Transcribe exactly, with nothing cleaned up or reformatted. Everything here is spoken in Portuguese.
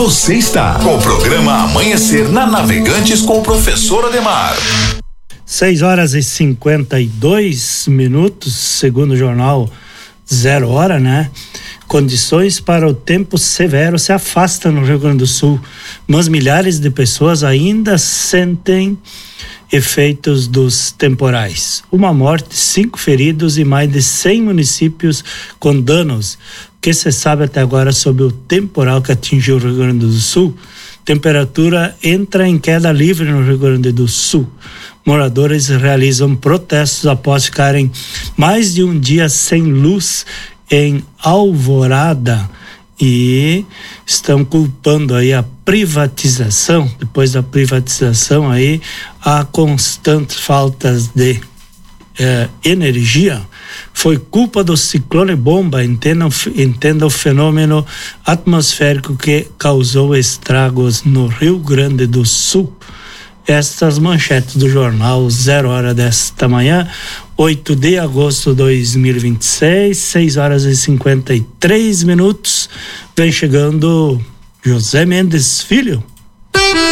Você está com o programa Amanhecer na Navegantes com o professor Ademar. seis horas e cinquenta e dois minutos, segundo o jornal Zero Hora, né? Condições para o tempo severo se afastam no Rio Grande do Sul, mas milhares de pessoas ainda sentem efeitos dos temporais. Uma morte, cinco feridos e mais de cem municípios com danos. O que se sabe até agora sobre o temporal que atingiu o Rio Grande do Sul? Temperatura entra em queda livre no Rio Grande do Sul. Moradores realizam protestos após ficarem mais de um dia sem luz em Alvorada e estão culpando aí a privatização. Depois da privatização aí, há constantes faltas de eh, energia. Foi culpa do ciclone bomba, entenda, entenda o fenômeno atmosférico que causou estragos no Rio Grande do Sul. Estas manchetes do jornal Zero Hora desta manhã, oito de agosto de dois mil e vinte e seis, seis horas e cinquenta e três minutos. Vem chegando José Mendes Filho.